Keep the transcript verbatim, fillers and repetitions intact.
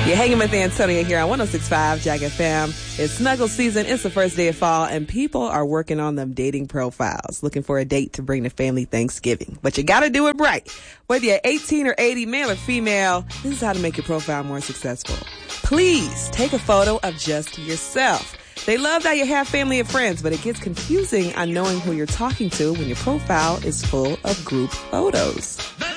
You're hanging with Antonia here on one oh six point five Jack F M. It's snuggle season. It's the first day of fall, and people are working on them dating profiles, looking for a date to bring to family Thanksgiving. But you got to do it right. Whether you're eighteen or eighty, male or female, this is how to make your profile more successful. Please take a photo of just yourself. They love that you have family and friends, but it gets confusing on knowing who you're talking to when your profile is full of group photos.